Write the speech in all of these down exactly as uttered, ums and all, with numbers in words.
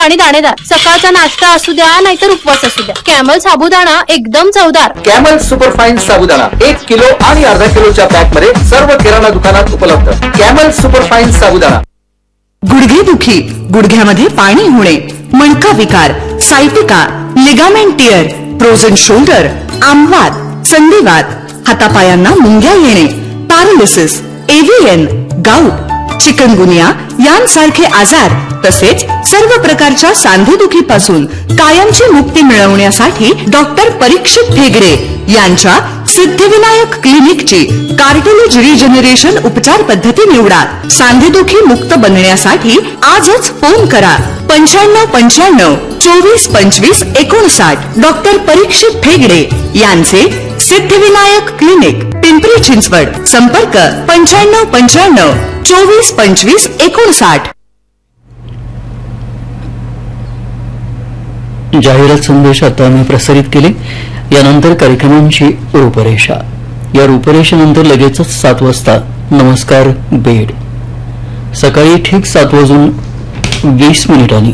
आणि दाणेदार. सकाळचा नाश्ता असू द्या नाहीतर उपवास असू द्या, कॅमल साबुदाणा एकदम चवदार. कॅमल सुपरफाईन साबुदाणा एक किलो आणि अर्धा किलोच्या पॅक मध्ये सर्व किराणा दुकानात उपलब्ध. कॅमल सुपरफाईन साबुदाणा. गुडघे दुखी, गुडघ्यामध्ये पाणी होणे, मणका विकार, sciatica, ligament tier, frozen shoulder, आमवात, संधिवात, हातापायांना मुंग्या येणे, पॅरालिसिस, एव्हीएन, गाऊट, चिकनगुनिया यांसारखे आजार तसेच सर्व प्रकारच्या सांधेदुखीपासून कायमची मुक्ती मिळवण्यासाठी डॉक्टर परीक्षित भेगडे यांच्या सिद्धिविनायक क्लिनिकची कार्डिओलॉजी रिजनरेशन उपचार पद्धती निवडा. सांधेदुखी मुक्त बनण्यासाठी आजच फोन करा पंच्याण्णव पंच्याण्णव चोवीस पंचवीस एकोणसाठ. डॉक्टर परीक्षित भेगडे यांचे सिद्धिविनायक क्लिनिक, पिंपरी चिंचवड. संपर्क पंच्याण्णव पंच्याण्णव चोवीस पंचवीस एकोणसाठ. जाहिरात संदेश आता आम्ही प्रसारित केले. यानंतर कार्यक्रमांची रूपरेषा. या रूपरेषेनंतर लगेचच सात वाजता नमस्कार बेड. सकाळी ठीक सात वाजून वीस मिनिटांनी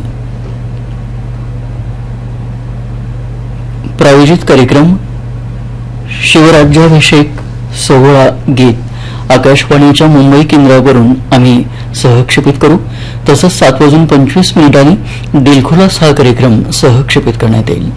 प्रायोजित कार्यक्रम शिवराज्याभिषेक सोहळा गीत आकाशवाणीच्या मुंबई केंद्रावरून आम्ही सहक्षेपित करू. तसंच सात वाजून पंचवीस मिनिटांनी दिलखुलास हा कार्यक्रम सहक्षेपित करण्यात येईल.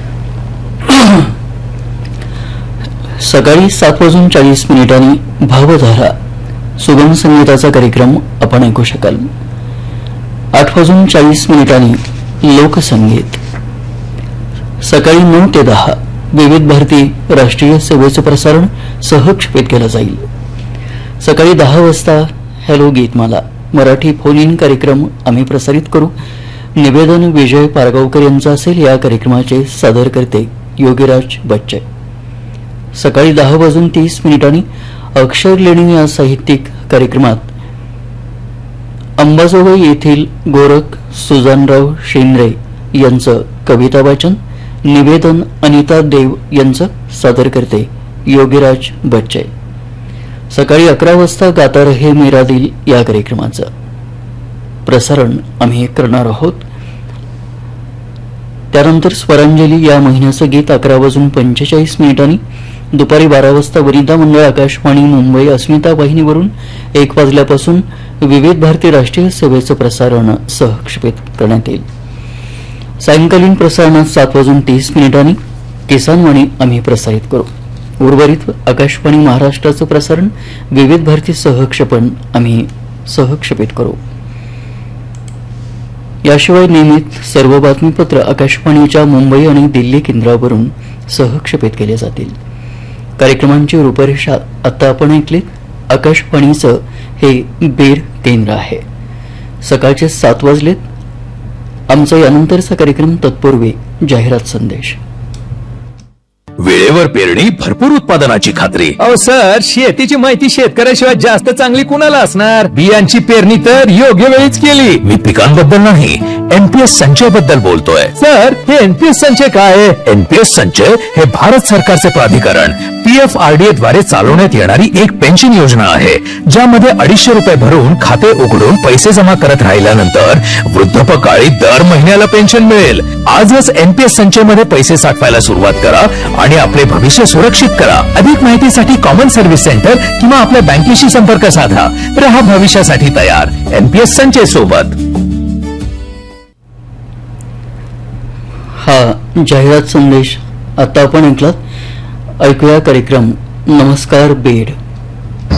सकाळी सात वाजून चाळीस मिनिटांनी भावधारा सुगम संगीताचा कार्यक्रम आपण ऐकू शकाल. आठ वाजून चाळीस मिनिटांनी लोकसंगीत. सकाळी नऊ ते दहा विविध भारती राष्ट्रीय सेवेचं प्रसारण सहक्षेपित केलं जाईल. सकाळी दहा वाजता hello Geetmala Marathi phone in कार्यक्रम आम्ही प्रसारित करू. निवेदन विजय पारगावकर यांचं असेल. या कार्यक्रमाचे सादरकर्ते योगीराज बच्चे. सकाळी दहा वाजून तीस मिनिटांनी अक्षर लेणी या साहित्यिक कार्यक्रमात अंबाजोगाई येथील गोरख सुजानराव शेंद्रे यांचं कविता वाचन. निवेदन अनिता देव यांचं सादरकर्ते योगीराज बच्चे. सकाळी अकरा वाजता गाता रहे मेरा दिल या कार्यक्रमाचं प्रसारण आम्ही करणार आहोत. त्यानंतर स्वरांजली या महिन्याचं गीत अकरा वाजून पंचेचाळीस मिनिटांनी. दुपारी बारा वाजता वनिता मंडळ आकाशवाणी मुंबई अस्मिता वाहिनीवरून एक वाजल्यापासून विविध भारती राष्ट्रीय सेवेचं प्रसारण सहक्षेपित करण्यात येईल. सायंकालीन प्रसारणात सात वाजून तीस मिनिटांनी किसानवाणी आम्ही प्रसारित करू. उर्वरित आकाशवाणी महाराष्ट्राचं प्रसारण विविध भारती सहक्षेपण आम्ही सहक्षेपित करू. याशिवाय नियमित सर्व बातमीपत्र आकाशवाणीच्या मुंबई आणि दिल्ली केंद्रावरून सहक्षेपित केले जातील. कार्यक्रमांची रूपरेषा आता आपण ऐकली. आकाशवाणीचं हे बेर केंद्र आहे. सकाळचे सात वाजलेत. आमचा यानंतरचा कार्यक्रम तत्पूर्वी जाहिरात संदेश. वेळेवर पेरणी, भरपूर उत्पादनाची खात्री. अहो सर, शेतीची माहिती शेतकऱ्याशिवाय जास्त चांगली कुणाला असणार. बियांची पेरणी तर योग्य वेळीच केली. मी पिकांबद्दल नाही, एनपीएस संचय बद्दल बोलतोय. सर, हे एनपीएस संचय काय आहे? एनपीएस संचय हे भारत सरकारचे प्राधिकरण पीएफआरडीए द्वारे चालवण्यात येणारी एक पेन्शन योजना आहे, ज्यामध्ये अडीचशे रुपये भरून खाते उघडून पैसे जमा करत राहिल्यानंतर वृद्धापकाळी दर महिन्याला पेन्शन मिळेल. आजच एनपीएस संचय मध्ये पैसे साठवायला सुरुवात करा आणि आपले भविष्य सुरक्षित करा. अधिक माहितीसाठी कॉमन सर्व्हिस सेंटर किंवा आपल्या बँकेशी संपर्क साधा. रहा भविष्यासाठी तयार एनपीएस संचय सोबत. हा जाहिरात संदेश आता आपण ऐकलात. ऐकूया कार्यक्रम नमस्कार बेड.